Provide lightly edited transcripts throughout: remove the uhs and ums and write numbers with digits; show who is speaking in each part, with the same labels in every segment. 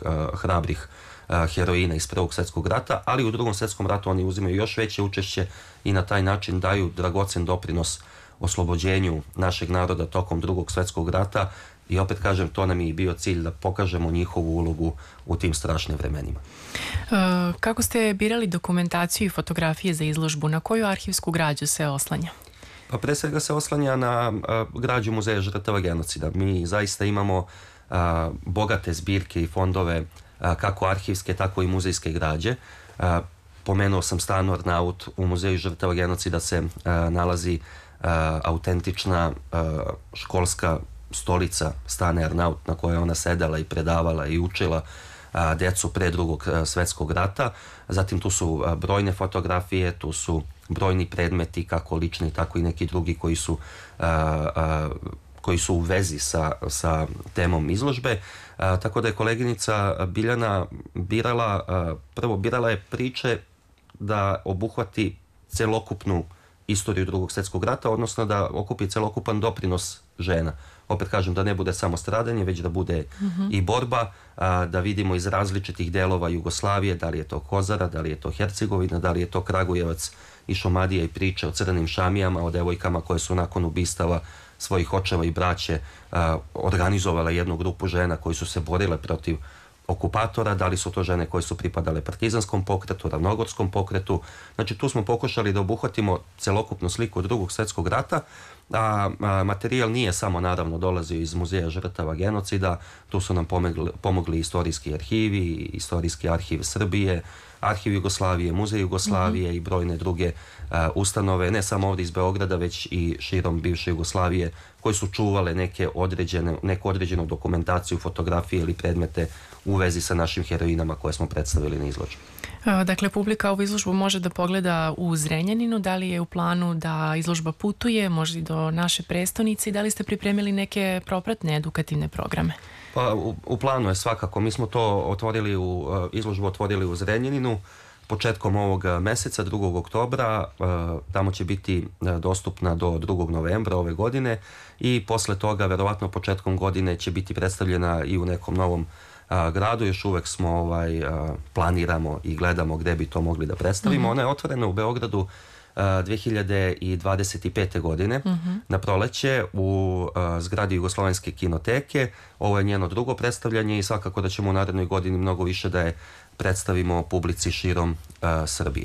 Speaker 1: hrabrih heroina iz Prvog svjetskog rata, ali u Drugom svjetskom ratu oni uzimaju još veće učešće i na taj način daju dragocen doprinos oslobođenju našeg naroda tokom Drugog svjetskog rata. I opet kažem, to nam je i bio cilj da pokažemo njihovu ulogu u tim strašnim vremenima.
Speaker 2: Kako ste birali dokumentaciju i fotografije za izložbu? Na koju arhivsku građu se oslanja?
Speaker 1: Pa pre svega se oslanja na građu Muzeja žrtava genocida. Mi zaista imamo bogate zbirke i fondove kako arhivske, tako i muzejske građe. Pomenuo sam stan Arnaut. U Muzeju žrtava genocida se nalazi autentična školska stolica Stane Arnaut na kojoj je ona sedela i predavala i učila decu pre Drugog svjetskog rata. Zatim tu su brojne fotografije, tu su brojni predmeti, kako lični, tako i neki drugi koji su u vezi sa temom izložbe. Tako da je koleginica Biljana birala je priče da obuhvati celokupnu istoriju Drugog svjetskog rata, odnosno da okupi celokupan doprinos žena. Opet kažem, da ne bude samo stradanje, već da bude i borba, da vidimo iz različitih delova Jugoslavije, da li je to Kozara, da li je to Hercegovina, da li je to Kragujevac i Šumadija, i priče o crnim šamijama, o devojkama koje su nakon ubistava svojih očeva i braće organizovala jednu grupu žena koji su se borile protiv okupatora, da li su to žene koje su pripadale partizanskom pokretu, ravnogorskom pokretu. Znači tu smo pokušali da obuhvatimo celokupnu sliku Drugog svjetskog rata, a materijal nije samo naravno dolazio iz Muzeja žrtava genocida, tu su nam pomogli istorijski arhivi, istorijski arhiv Srbije, Arhiv Jugoslavije, Muzej Jugoslavije i brojne druge ustanove, ne samo ovdje iz Beograda, već i širom bivše Jugoslavije, koji su čuvale neku određenu dokumentaciju, fotografije ili predmete u vezi sa našim heroinama koje smo predstavili na izložbi.
Speaker 2: Dakle, publika ovu izložbu može da pogleda u Zrenjaninu. Da li je u planu da izložba putuje, možda i do naše prestonice, i da li ste pripremili neke propratne edukativne programe?
Speaker 1: Pa, u planu je svakako. Mi smo to izložbu otvorili u Zrenjaninu početkom ovog meseca, 2. oktobra. Tamo će biti dostupna do 2. novembra ove godine i posle toga, verovatno početkom godine, će biti predstavljena i u nekom novom gradu. Još uvek planiramo i gledamo gde bi to mogli da predstavimo. Ona je otvorena u Beogradu 2025. godine na proleće u zgradi Jugoslovenske kinoteke. Ovo je njeno drugo predstavljanje i svakako da ćemo u narednoj godini mnogo više da je predstavimo publici širom Srbije.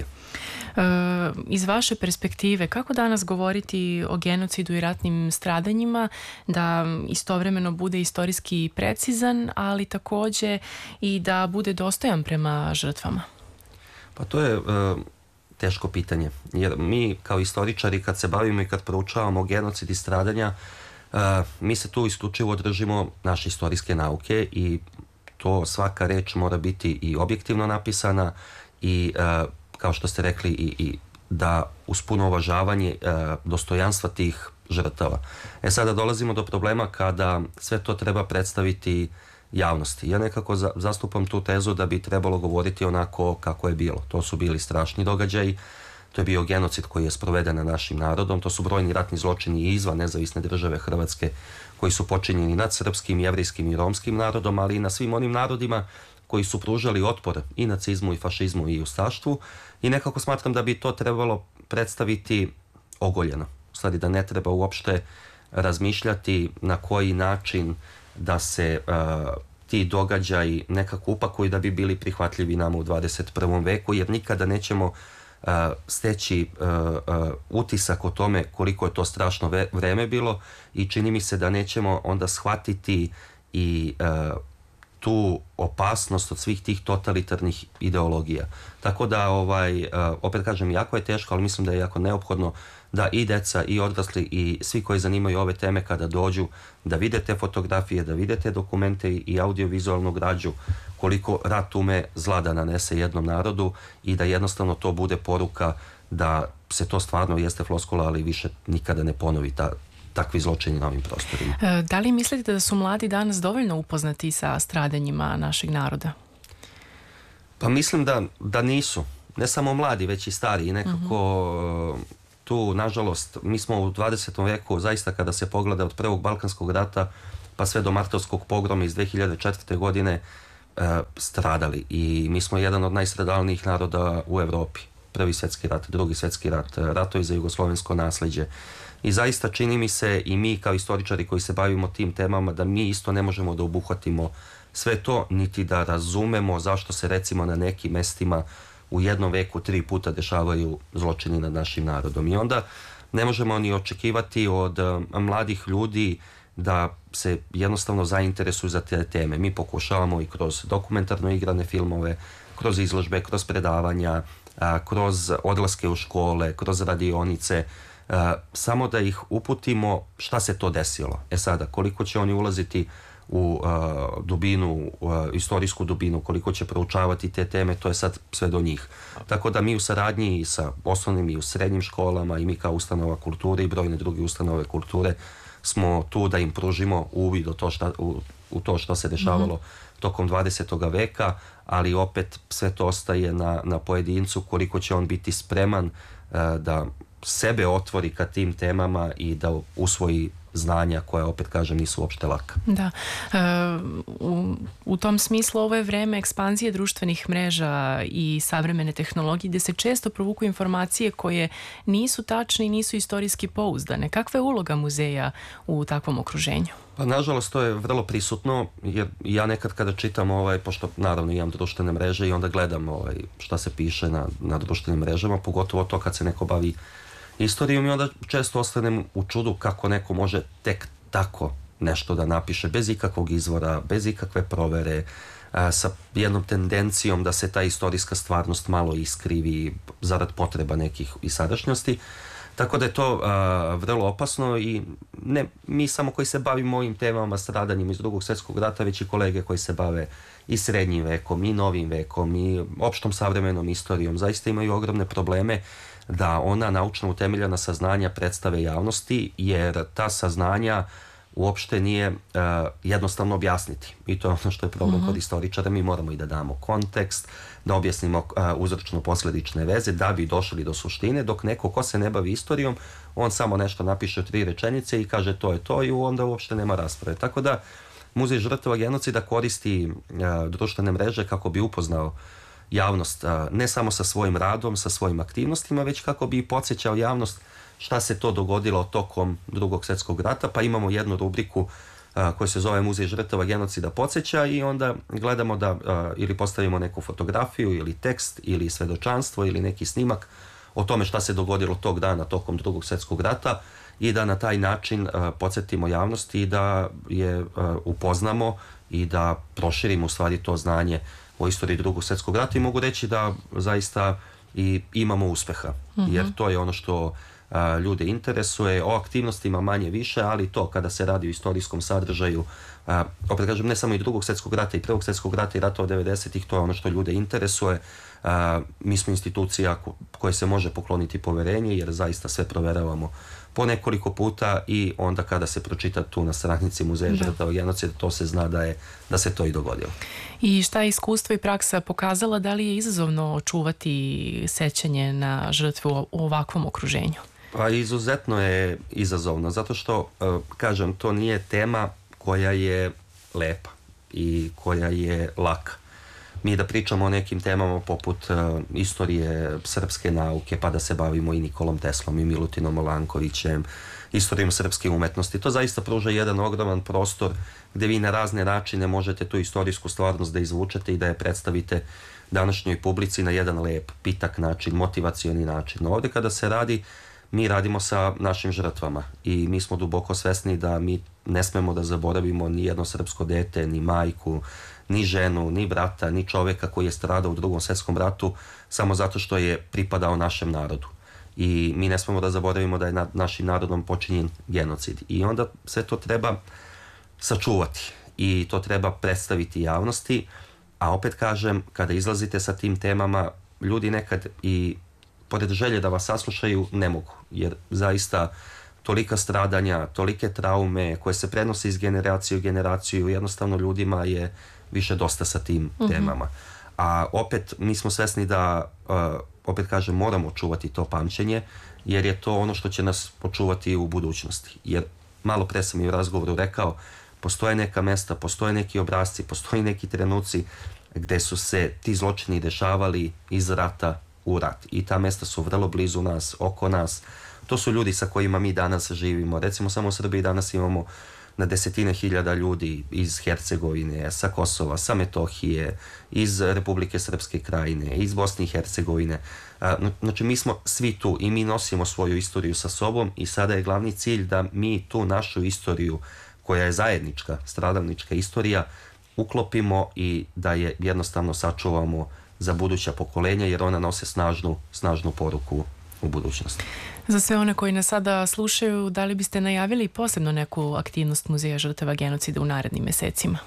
Speaker 2: Iz vaše perspektive, kako danas govoriti o genocidu i ratnim stradanjima da istovremeno bude istorijski precizan, ali takođe i da bude dostojan prema žrtvama?
Speaker 1: Pa to je teško pitanje, jer mi kao istoričari kad se bavimo i kad proučavamo genocid i stradanja, mi se tu isključivo držimo naše istorijske nauke i to svaka reč mora biti i objektivno napisana i kao što ste rekli i da uz puno uvažavanje dostojanstva tih žrtava. Sada dolazimo do problema kada sve to treba predstaviti javnosti. Ja nekako zastupam tu tezu da bi trebalo govoriti onako kako je bilo. To su bili strašni događaji, to je bio genocid koji je sproveden nad našim narodom, to su brojni ratni zločini i izvan nezavisne države Hrvatske koji su počinjeni nad srpskim, jevrijskim i romskim narodom, ali i na svim onim narodima koji su pružali otpor i nacizmu i fašizmu i ustaštvu, i nekako smatram da bi to trebalo predstaviti ogoljeno. U stvari da ne treba uopšte razmišljati na koji način da se ti događaji nekako upakuju da bi bili prihvatljivi nama u 21. veku, jer nikada nećemo steći utisak o tome koliko je to strašno vreme bilo i čini mi se da nećemo onda shvatiti i tu opasnost od svih tih totalitarnih ideologija. Tako da, opet kažem, jako je teško, ali mislim da je jako neophodno da i deca i odrasli i svi koji zanimaju ove teme kada dođu da vide te fotografije, da vide te dokumente i audiovizualnu građu, koliko rat ume zla da nanese jednom narodu i da jednostavno to bude poruka da se to stvarno jeste floskula, ali više nikada ne ponovi takvi zločini na ovim prostorima.
Speaker 2: Da li mislite da su mladi danas dovoljno upoznati sa stradanjima našeg naroda?
Speaker 1: Pa mislim da nisu. Ne samo mladi, već i stari. I nekako tu, nažalost, mi smo u 20. veku, zaista kada se pogleda od prvog Balkanskog rata pa sve do Martovskog pogroma iz 2004. godine, stradali i mi smo jedan od najstradalnijih naroda u Evropi. Prvi svjetski rat, drugi svjetski rat, ratovi za jugoslovensko nasleđe. I zaista čini mi se i mi kao istoričari koji se bavimo tim temama da mi isto ne možemo da obuhvatimo sve to, niti da razumemo zašto se recimo na nekim mestima u jednom veku 3 puta dešavaju zločini nad našim narodom. I onda ne možemo ni očekivati od mladih ljudi da se jednostavno zainteresuju za te teme. Mi pokušavamo i kroz dokumentarno igrane filmove, kroz izložbe, kroz predavanja, kroz odlaske u škole, kroz radionice, samo da ih uputimo šta se to desilo. Sada, koliko će oni ulaziti u dubinu, istorijsku dubinu, koliko će proučavati te teme, to je sad sve do njih. Tako da mi u saradnji i sa osnovnim i u srednjim školama i mi kao ustanova kulture i brojne druge ustanove kulture smo tu da im pružimo uvid u to što se dešavalo tokom 20. veka, ali opet sve to ostaje na pojedincu koliko će on biti spreman da sebe otvori ka tim temama i da usvoji znanja koja, opet kažem, nisu uopšte laka.
Speaker 2: Da. U tom smislu ovo je vreme ekspanzije društvenih mreža i savremene tehnologije gdje se često provuku informacije koje nisu tačne i nisu istorijski pouzdane. Kakva je uloga muzeja u takvom okruženju?
Speaker 1: Pa nažalost to je vrlo prisutno, jer ja nekad kada čitam pošto naravno imam društvene mreže i onda gledam šta se piše na društvenim mrežama, pogotovo to kad se neko bavi istorijom i onda često ostanem u čudu kako neko može tek tako nešto da napiše bez ikakvog izvora, bez ikakve provere, sa jednom tendencijom da se ta istorijska stvarnost malo iskrivi zarad potreba nekih i sadašnjosti. Tako da je to vrlo opasno i ne mi samo koji se bavimo ovim temama, stradanjem iz Drugog svjetskog rata, već i kolege koji se bave i srednjim vekom, i novim vekom, i opštom savremenom istorijom, zaista imaju ogromne probleme da ona naučno utemeljena saznanja predstave javnosti, jer ta saznanja uopšte nije jednostavno objasniti. I to je ono što je problem kod istoričara. Mi moramo i da damo kontekst, da objasnimo uzročno-posledične veze, da bi došli do suštine, dok neko ko se ne bavi istorijom, on samo nešto napiše u 3 rečenice i kaže to je to i onda uopšte nema rasprave. Tako da Muzej žrtava genocida koristi društvene mreže kako bi upoznao javnost ne samo sa svojim radom, sa svojim aktivnostima, već kako bi podsjećao javnost šta se to dogodilo tokom Drugog svjetskog rata, pa imamo jednu rubriku koja se zove Muzej žrtava genocida podsjeća i onda gledamo da ili postavimo neku fotografiju ili tekst ili svedočanstvo ili neki snimak o tome šta se dogodilo tog dana tokom Drugog svjetskog rata i da na taj način podsjetimo javnost i da je upoznamo i da proširimo u stvari to znanje o istoriji Drugog svjetskog rata i mogu reći da zaista i imamo uspeha, jer to je ono što ljude interesuje, o aktivnostima manje više, ali to kada se radi o istorijskom sadržaju, opet kažem, ne samo i Drugog svjetskog rata i Prvog svjetskog rata i ratova 90-ih, to je ono što ljude interesuje. Mi smo institucija koje se može pokloniti poverenje, jer zaista sve proveravamo po nekoliko puta i onda kada se pročita tu na stranici Muzeja žrtava genocida, to se zna da se to i dogodilo.
Speaker 2: I šta je iskustvo i praksa pokazala, da li je izazovno očuvati sećanje na žrtve u ovakvom okruženju?
Speaker 1: Pa izuzetno je izazovno, zato što, kažem, to nije tema koja je lepa i koja je laka. Mi da pričamo o nekim temama poput istorije srpske nauke, pa da se bavimo i Nikolom Teslom i Milutinom Molankovićem, istorijom srpske umetnosti, to zaista pruža jedan ogroman prostor gde vi na razne načine možete tu istorijsku stvarnost da izvučete i da je predstavite današnjoj publici na jedan lep, pitak način, motivacioni način. Ovde kada se radi, mi radimo sa našim žrtvama i mi smo duboko svesni da mi ne smemo da zaboravimo ni jedno srpsko dete, ni majku, ni ženu, ni brata, ni čoveka koji je stradao u Drugom svjetskom ratu samo zato što je pripadao našem narodu. I mi ne smemo da zaboravimo da je nad našim narodom počinjen genocid. I onda sve to treba sačuvati i to treba predstaviti javnosti, a opet kažem, kada izlazite sa tim temama, ljudi nekad i pored želje da vas saslušaju, ne mogu, jer zaista tolika stradanja, tolike traume koje se prenose iz generacije u generaciju, jednostavno ljudima je više dosta sa tim temama. A opet mi smo svesni da, opet kažem, moramo čuvati to pamćenje, jer je to ono što će nas počuvati u budućnosti. Jer malo pre sam i u razgovoru rekao, postoje neka mesta, postoje neki obrasci, postoje neki trenuci gde su se ti zločini dešavali iz rata u rat. I ta mesta su vrlo blizu nas, oko nas. To su ljudi sa kojima mi danas živimo. Recimo, samo u Srbiji danas imamo na desetine hiljada ljudi iz Hercegovine, sa Kosova, sa Metohije, iz Republike Srpske Krajine, iz Bosne i Hercegovine. Znači, mi smo svi tu i mi nosimo svoju istoriju sa sobom i sada je glavni cilj da mi tu našu istoriju, koja je zajednička, stradalnička istorija, uklopimo i da je jednostavno sačuvamo za buduća pokolenja, jer ona nose snažnu poruku u budućnosti.
Speaker 2: Za sve one koji nas sada slušaju, da li biste najavili posebno neku aktivnost Muzeja žrtava genocida u narednim mesecima?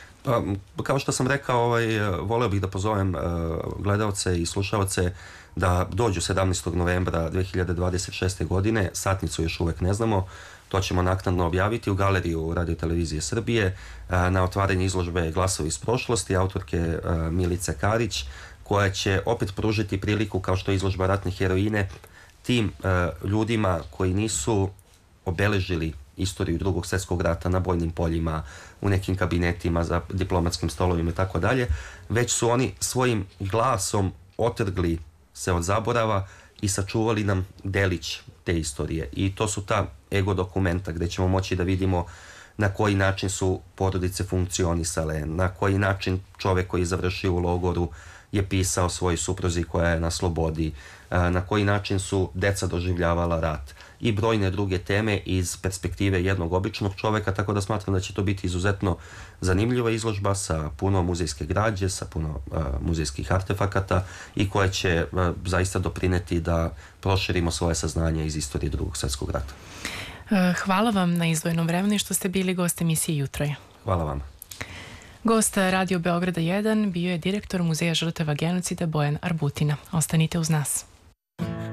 Speaker 1: Kao što sam rekao, voleo bih da pozovem gledalce i slušalce da dođu 17. novembra 2026. godine. Satnicu još uvek ne znamo. To ćemo naknadno objaviti u galeriju Radio Televizije Srbije na otvaranje izložbe Glasovi iz prošlosti autorke Milice Karić, koja će opet pružiti priliku, kao što je izložba Ratne heroine, tim ljudima koji nisu obeležili istoriju Drugog svjetskog rata na bojnim poljima, u nekim kabinetima, za diplomatskim stolovima i tako dalje, već su oni svojim glasom otrgli se od zaborava i sačuvali nam delić te istorije. I to su ta ego dokumenta gde ćemo moći da vidimo na koji način su porodice funkcionisale, na koji način čovek koji je završio u logoru je pisao svojoj supruzi koja je na slobodi, na koji način su deca doživljavala rat i brojne druge teme iz perspektive jednog običnog čoveka, tako da smatram da će to biti izuzetno zanimljiva izložba sa puno muzejske građe, sa puno muzejskih artefakata i koja će zaista doprineti da proširimo svoje saznanje iz istorije Drugog svjetskog rata.
Speaker 2: Hvala vam na izdvojenom vremenu i što ste bili gost emisije Jutroje.
Speaker 1: Hvala vam.
Speaker 2: Gost Radio Beograda 1 bio je direktor Muzeja žrtava genocida Bojan Arbutina. Ostanite uz nas.